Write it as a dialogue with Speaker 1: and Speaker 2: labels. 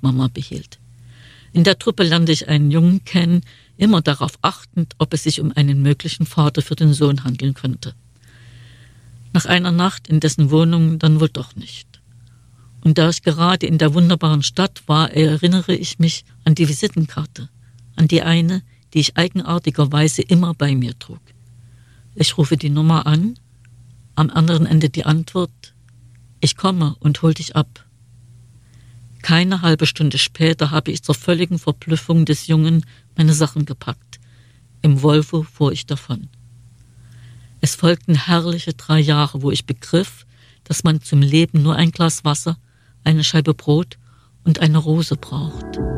Speaker 1: Mama behielt. In der Truppe lernte ich einen Jungen kennen, immer darauf achtend, ob es sich um einen möglichen Vater für den Sohn handeln könnte. Nach einer Nacht in dessen Wohnung dann wohl doch nicht. Und da ich gerade in der wunderbaren Stadt war, erinnere ich mich an die Visitenkarte, an die eine, die ich eigenartigerweise immer bei mir trug. Ich rufe die Nummer an, am anderen Ende die Antwort: Ich komme und hol dich ab. Keine halbe Stunde später habe ich zur völligen Verblüffung des Jungen meine Sachen gepackt. Im Volvo fuhr ich davon. Es folgten herrliche 3 Jahre, wo ich begriff, dass man zum Leben nur ein Glas Wasser, eine Scheibe Brot und eine Rose braucht.